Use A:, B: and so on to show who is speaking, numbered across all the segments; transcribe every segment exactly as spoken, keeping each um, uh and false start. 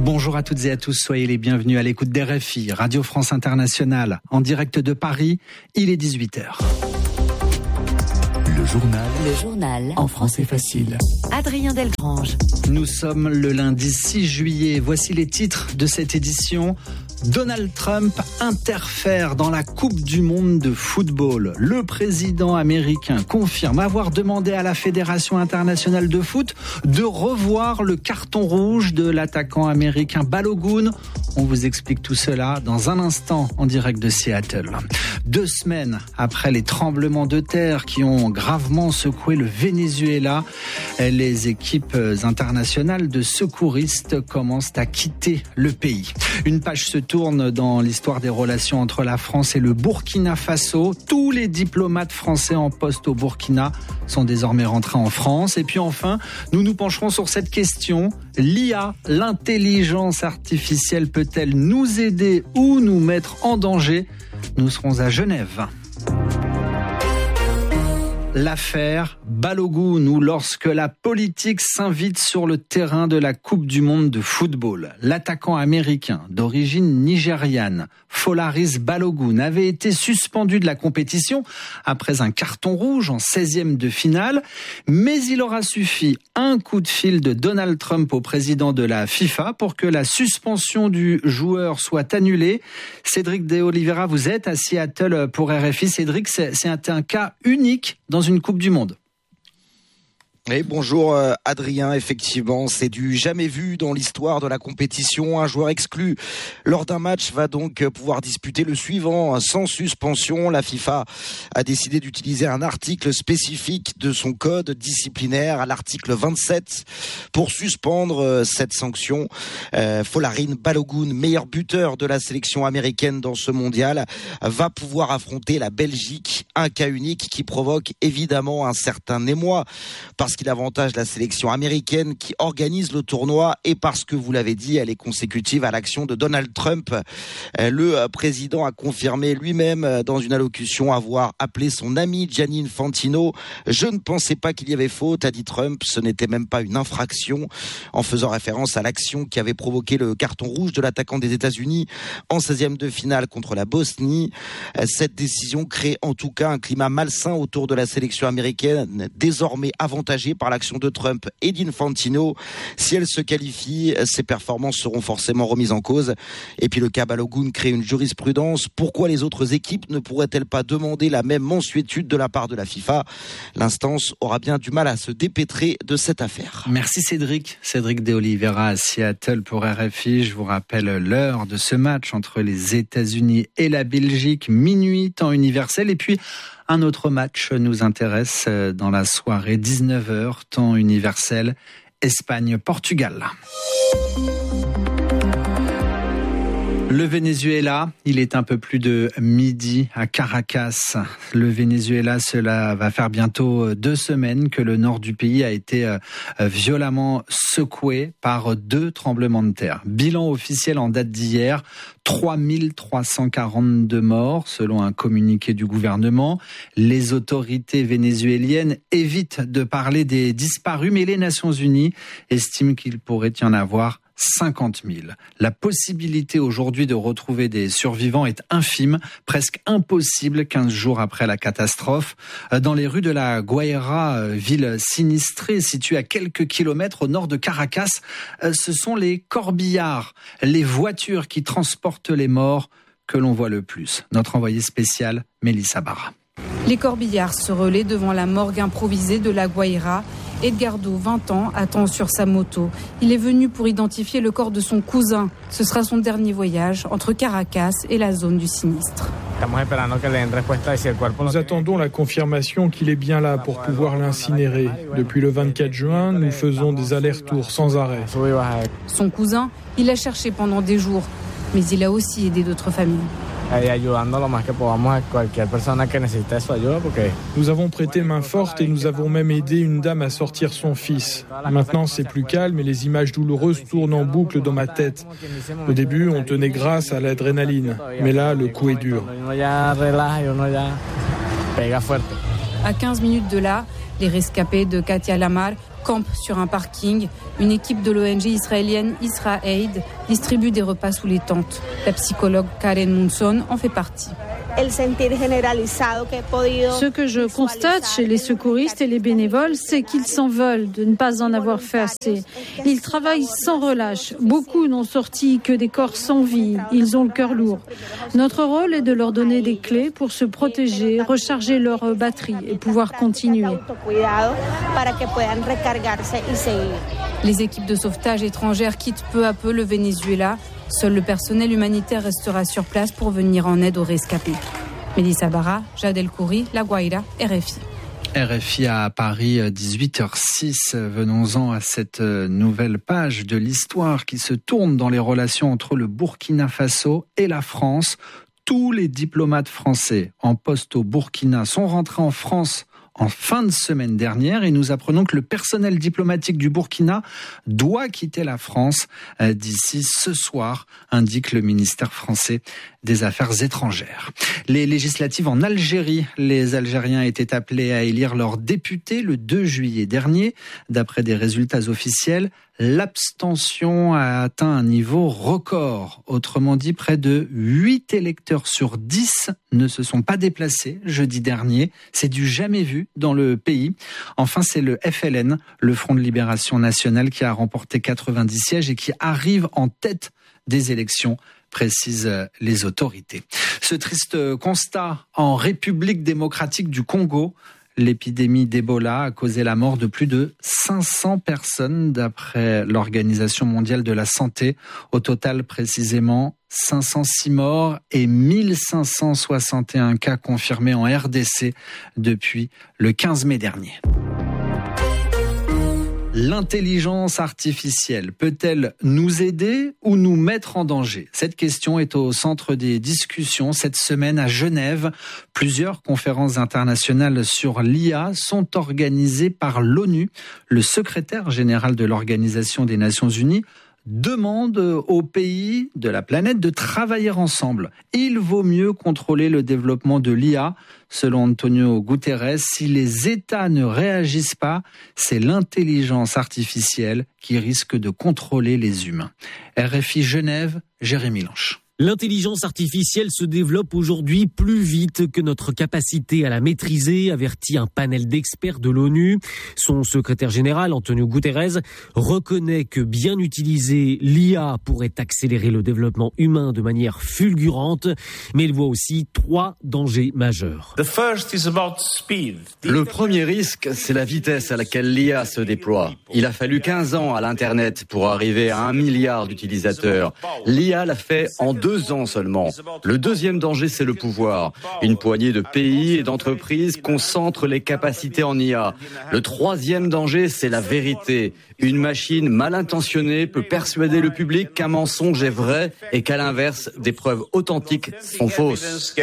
A: Bonjour à toutes et à tous, soyez les bienvenus à l'écoute d'R F I, Radio France Internationale, en direct de Paris, il est dix-huit heures.
B: Le journal.
C: Le journal.
B: En français facile.
C: Adrien Delgrange.
A: Nous sommes le lundi six juillet. Voici les titres de cette édition. Donald Trump interfère dans la Coupe du monde de football. Le président américain confirme avoir demandé à la Fédération internationale de foot de revoir le carton rouge de l'attaquant américain Balogun. On vous explique tout cela dans un instant en direct de Seattle. Deux semaines après les tremblements de terre qui ont gravement secoué le Venezuela, les équipes internationales de secouristes commencent à quitter le pays. Une page se tourne dans l'histoire des relations entre la France et le Burkina Faso. Tous les diplomates français en poste au Burkina sont désormais rentrés en France. Et puis enfin, nous nous pencherons sur cette question. L'I A, l'intelligence artificielle, peut-elle nous aider ou nous mettre en danger ? Nous serons à Genève. L'affaire Balogun, ou lorsque la politique s'invite sur le terrain de la Coupe du monde de football. L'attaquant américain d'origine nigériane, Folaris Balogun, avait été suspendu de la compétition après un carton rouge en seizième de finale. Mais il aura suffi un coup de fil de Donald Trump au président de la FIFA pour que la suspension du joueur soit annulée. Cédric De Oliveira, vous êtes à Seattle pour R F I. Cédric, c'est, c'est un, un cas unique dans une Coupe du Monde.
D: Et bonjour euh, Adrien, effectivement, c'est du jamais vu dans l'histoire de la compétition. Un joueur exclu lors d'un match va donc pouvoir disputer le suivant sans suspension. La FIFA a décidé d'utiliser un article spécifique de son code disciplinaire, à l'article vingt-sept, pour suspendre cette sanction. Euh, Folarin Balogun, meilleur buteur de la sélection américaine dans ce mondial, va pouvoir affronter la Belgique. Un cas unique qui provoque évidemment un certain émoi, parce qu'il avantage la sélection américaine qui organise le tournoi et parce que, vous l'avez dit, elle est consécutive à l'action de Donald Trump. Le président a confirmé lui-même dans une allocution avoir appelé son ami Gianni Infantino. Je ne pensais pas qu'il y avait faute, a dit Trump. Ce n'était même pas une infraction, en faisant référence à l'action qui avait provoqué le carton rouge de l'attaquant des États-Unis en seizième de finale contre la Bosnie. Cette décision crée en tout cas un climat malsain autour de la sélection américaine, désormais avantagée par l'action de Trump et d'Infantino. Si elle se qualifie, ses performances seront forcément remises en cause. Et puis le cas Balogun crée une jurisprudence. Pourquoi les autres équipes ne pourraient-elles pas demander la même mansuétude de la part de la FIFA ? L'instance aura bien du mal à se dépêtrer de cette affaire.
A: Merci Cédric. Cédric De Oliveira à Seattle pour R F I. Je vous rappelle l'heure de ce match entre les États-Unis et la Belgique, minuit temps universel. Et puis un autre match nous intéresse dans la soirée, dix-neuf heures, temps universel, Espagne-Portugal. Le Venezuela, il est un peu plus de midi à Caracas. Le Venezuela, cela va faire bientôt deux semaines que le nord du pays a été violemment secoué par deux tremblements de terre. Bilan officiel en date d'hier, trois mille trois cent quarante-deux morts selon un communiqué du gouvernement. Les autorités vénézuéliennes évitent de parler des disparus, mais les Nations Unies estiment qu'il pourrait y en avoir cinquante mille. La possibilité aujourd'hui de retrouver des survivants est infime, presque impossible quinze jours après la catastrophe. Dans les rues de la Guaira, ville sinistrée située à quelques kilomètres au nord de Caracas, ce sont les corbillards, les voitures qui transportent les morts que l'on voit le plus. Notre envoyé spécial, Mélissa Barra.
E: Les corbillards se relaient devant la morgue improvisée de la Guaira. Edgardo, vingt ans, attend sur sa moto. Il est venu pour identifier le corps de son cousin. Ce sera son dernier voyage entre Caracas et la zone du sinistre.
F: Nous attendons la confirmation qu'il est bien là pour pouvoir l'incinérer. Depuis le vingt-quatre juin, nous faisons des allers-retours sans arrêt.
E: Son cousin, il l'a cherché pendant des jours, mais il a aussi aidé d'autres familles.
F: Nous avons prêté main forte et nous avons même aidé une dame à sortir son fils. Maintenant, c'est plus calme et les images douloureuses tournent en boucle dans ma tête. Au début, on tenait grâce à l'adrénaline, mais là, le coup est dur.
E: À quinze minutes de là, les rescapés de Katia Lamar campent sur un parking. Une équipe de l'O N G israélienne IsraAid distribue des repas sous les tentes. La psychologue Karen Munson en fait partie.
B: Ce que je constate chez les secouristes et les bénévoles, c'est qu'ils s'en veulent de ne pas en avoir fait assez. Ils travaillent sans relâche. Beaucoup n'ont sorti que des corps sans vie. Ils ont le cœur lourd. Notre rôle est de leur donner des clés pour se protéger, recharger leur batterie et pouvoir continuer.
E: Les équipes de sauvetage étrangères quittent peu à peu le Venezuela. Seul le personnel humanitaire restera sur place pour venir en aide aux rescapés. Mélissa Barra, Jad El Khoury, La Guaira, R F I.
A: R F I à Paris, dix-huit heures six. Venons-en à cette nouvelle page de l'histoire qui se tourne dans les relations entre le Burkina Faso et la France. Tous les diplomates français en poste au Burkina sont rentrés en France en fin de semaine dernière et nous apprenons que le personnel diplomatique du Burkina doit quitter la France d'ici ce soir, indique le ministère français des Affaires étrangères. Les législatives en Algérie, les Algériens étaient appelés à élire leurs députés le deux juillet dernier. D'après des résultats officiels, l'abstention a atteint un niveau record. Autrement dit, près de huit électeurs sur dix ne se sont pas déplacés jeudi dernier. C'est du jamais vu dans le pays. Enfin, c'est le F L N, le Front de Libération Nationale, qui a remporté quatre-vingt-dix sièges et qui arrive en tête des élections, précisent les autorités. Ce triste constat en République démocratique du Congo. L'épidémie d'Ebola a causé la mort de plus de cinq cents personnes d'après l'Organisation mondiale de la santé. Au total, précisément, cinq cent six morts et mille cinq cent soixante et un cas confirmés en R D C depuis le quinze mai dernier. L'intelligence artificielle peut-elle nous aider ou nous mettre en danger ? Cette question est au centre des discussions cette semaine à Genève. Plusieurs conférences internationales sur l'I A sont organisées par l'ONU. Le secrétaire général de l'Organisation des Nations Unies demande aux pays de la planète de travailler ensemble. Il vaut mieux contrôler le développement de l'I A. Selon Antonio Guterres, si les États ne réagissent pas, c'est l'intelligence artificielle qui risque de contrôler les humains. R F I Genève, Jérémy Lanche.
G: L'intelligence artificielle se développe aujourd'hui plus vite que notre capacité à la maîtriser, avertit un panel d'experts de l'ONU. Son secrétaire général, Antonio Guterres, reconnaît que bien utilisé, l'I A pourrait accélérer le développement humain de manière fulgurante, mais il voit aussi trois dangers majeurs.
H: Le premier risque, c'est la vitesse à laquelle l'I A se déploie. Il a fallu quinze ans à l'Internet pour arriver à un milliard d'utilisateurs. L'I A l'a fait en deux ans seulement. Le deuxième danger, c'est le pouvoir. Une poignée de pays et d'entreprises concentrent les capacités en I A. Le troisième danger, c'est la vérité. Une machine mal intentionnée peut persuader le public qu'un mensonge est vrai et qu'à l'inverse, des preuves authentiques sont fausses.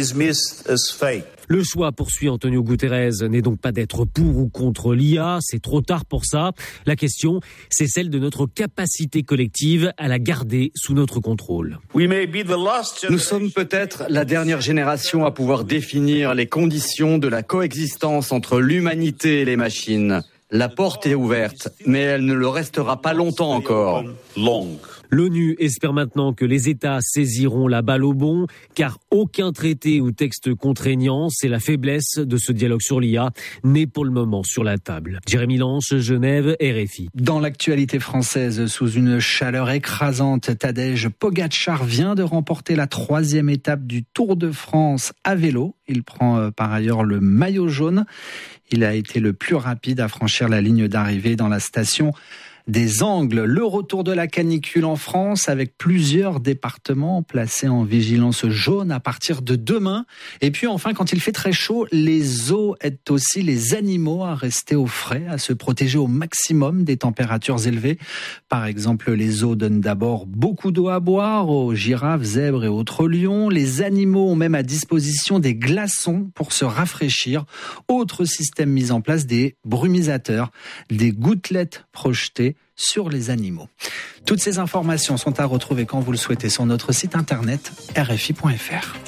G: Le choix, poursuit Antonio Guterres, n'est donc pas d'être pour ou contre l'I A, c'est trop tard pour ça. La question, c'est celle de notre capacité collective à la garder sous notre contrôle.
H: Nous sommes peut-être la dernière génération à pouvoir définir les conditions de la coexistence entre l'humanité et les machines. La porte est ouverte, mais elle ne le restera pas longtemps encore.
G: L'ONU espère maintenant que les États saisiront la balle au bond, car aucun traité ou texte contraignant, c'est la faiblesse de ce dialogue sur l'I A, n'est pour le moment sur la table. Jérémy Lanche, Genève, R F I.
A: Dans l'actualité française, sous une chaleur écrasante, Tadej Pogačar vient de remporter la troisième étape du Tour de France à vélo. Il prend euh, par ailleurs le maillot jaune. Il a été le plus rapide à franchir la ligne d'arrivée dans la station des Angles. Le retour de la canicule en France avec plusieurs départements placés en vigilance jaune à partir de demain. Et puis enfin, quand il fait très chaud, les zoos aident aussi les animaux à rester au frais, à se protéger au maximum des températures élevées. Par exemple, les zoos donnent d'abord beaucoup d'eau à boire aux girafes, zèbres et autres lions. Les animaux ont même à disposition des glaçons pour se rafraîchir. Autre système mis en place, des brumisateurs, des gouttelettes projetées sur les animaux. Toutes ces informations sont à retrouver quand vous le souhaitez sur notre site internet r f i point f r.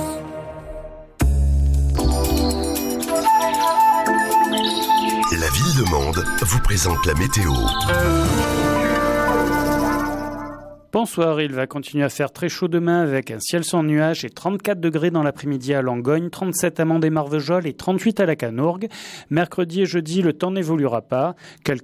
I: La ville vous présente la météo.
J: Bonsoir, il va continuer à faire très chaud demain avec un ciel sans nuages et trente-quatre degrés dans l'après-midi à Langogne, trente-sept à Mende-et-Marvejols et trente-huit à la Canourgue. Mercredi et jeudi, le temps n'évoluera pas. Quelques